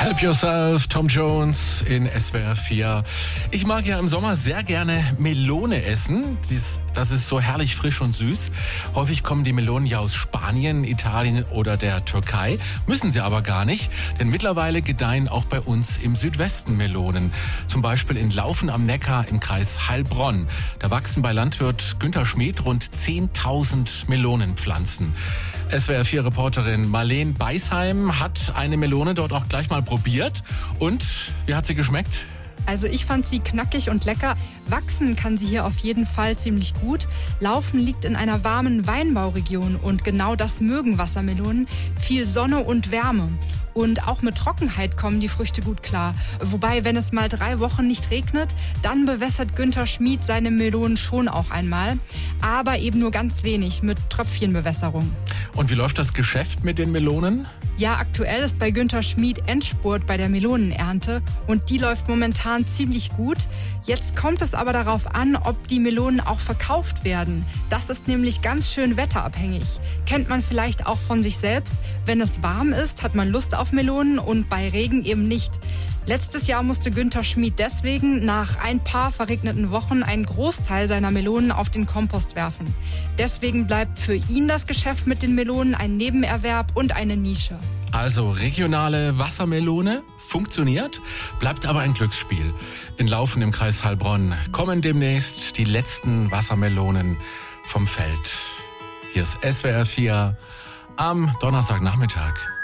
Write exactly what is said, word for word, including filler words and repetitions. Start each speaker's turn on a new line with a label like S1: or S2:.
S1: Help Yourself, Tom Jones in S W R vier. Ich mag ja im Sommer sehr gerne Melone essen. Das ist so herrlich frisch und süß. Häufig kommen die Melonen ja aus Spanien, Italien oder der Türkei. Müssen sie aber gar nicht, denn mittlerweile gedeihen auch bei uns im Südwesten Melonen. Zum Beispiel in Laufen am Neckar im Kreis Heilbronn. Da wachsen bei Landwirt Günther Schmid rund zehntausend Melonenpflanzen. S W R vier Reporterin Marleen Beisheim hat eine Melone dort auch gleich mal probiert. Und wie hat sie geschmeckt?
S2: Also ich fand sie knackig und lecker. Wachsen kann sie hier auf jeden Fall ziemlich gut. Laufen liegt in einer warmen Weinbauregion und genau das mögen Wassermelonen. Viel Sonne und Wärme. Und auch mit Trockenheit kommen die Früchte gut klar. Wobei, wenn es mal drei Wochen nicht regnet, dann bewässert Günther Schmid seine Melonen schon auch einmal. Aber eben nur ganz wenig, mit Tröpfchenbewässerung.
S1: Und wie läuft das Geschäft mit den Melonen?
S2: Ja, aktuell ist bei Günther Schmid Endspurt bei der Melonenernte und die läuft momentan ziemlich gut. Jetzt kommt es aber darauf an, ob die Melonen auch verkauft werden. Das ist nämlich ganz schön wetterabhängig. Kennt man vielleicht auch von sich selbst. Wenn es warm ist, hat man Lust auf Melonen und bei Regen eben nicht. Letztes Jahr musste Günther Schmid deswegen nach ein paar verregneten Wochen einen Großteil seiner Melonen auf den Kompost werfen. Deswegen bleibt für ihn das Geschäft mit den Melonen ein Nebenerwerb und eine Nische.
S1: Also regionale Wassermelone funktioniert, bleibt aber ein Glücksspiel. In Laufen im Kreis Heilbronn kommen demnächst die letzten Wassermelonen vom Feld. Hier ist S W R vier am Donnerstagnachmittag.